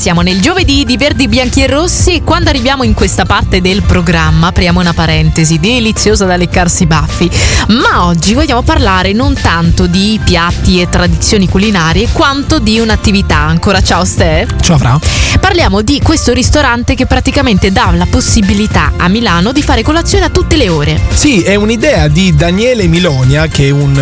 siamo nel giovedì di Verdi, Bianchi e Rossi e quando arriviamo in questa parte del programma apriamo una parentesi deliziosa da leccarsi i baffi, ma oggi vogliamo parlare non tanto di piatti e tradizioni culinarie quanto di un'attività. Ancora ciao Ste. Ciao Fra. Parliamo di questo ristorante che praticamente dà la possibilità a Milano di fare colazione a tutte le ore. Sì, è un'idea di Daniele Milonia, che è un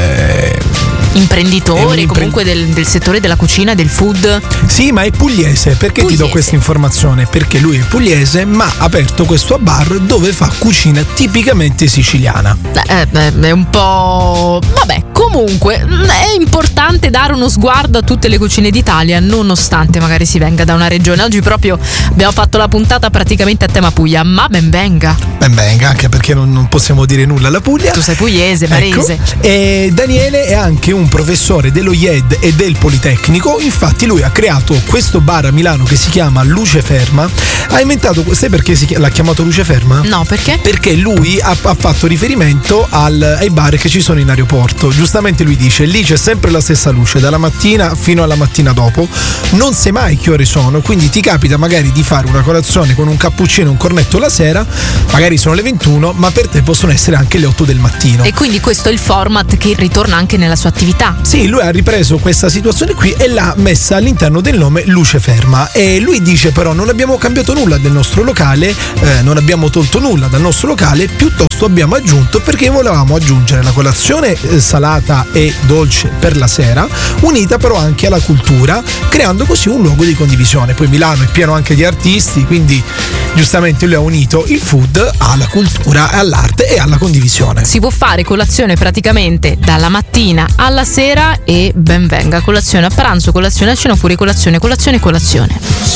imprenditore comunque del settore della cucina e del food. Sì, ma è pugliese. Perché ti do questa informazione? Perché lui è pugliese, ma ha aperto questo bar dove fa cucina tipicamente siciliana. È un po'... vabbè, comunque è importante dare uno sguardo a tutte le cucine d'Italia, nonostante magari si venga da una regione. Oggi proprio abbiamo fatto la puntata praticamente a tema Puglia, ma ben venga. Ben venga, anche perché non possiamo dire nulla alla Puglia. Tu sei pugliese, barese. Ecco. E Daniele è anche un professore dello IED e del Politecnico. Infatti lui ha creato questo bar a Milano che si chiama Luce Ferma. Ha inventato, sai perché l'ha chiamato Luce Ferma? No, perché? Perché lui ha fatto riferimento ai bar che ci sono in aeroporto. Giustamente lui dice: lì c'è sempre la stessa luce dalla mattina fino alla mattina dopo, non sai mai che ore sono, quindi ti capita magari di fare una colazione con un cappuccino e un cornetto la sera, magari sono le 21, ma per te possono essere anche le 8 del mattino. E quindi questo è il format che ritorna anche nella sua attività. Sì, lui ha ripreso questa situazione qui e l'ha messa all'interno del nome Luce Ferma. E lui dice: però non abbiamo cambiato nulla del nostro locale, non abbiamo tolto nulla dal nostro locale, piuttosto abbiamo aggiunto, perché volevamo aggiungere la colazione salata e dolce per la sera, unita però anche alla cultura, creando così un luogo di condivisione. Poi Milano è pieno anche di artisti, quindi giustamente lui ha unito il food alla cultura, all'arte e alla condivisione. Si può fare colazione praticamente dalla mattina alla sera e ben venga, colazione a pranzo, colazione a cena, oppure colazione.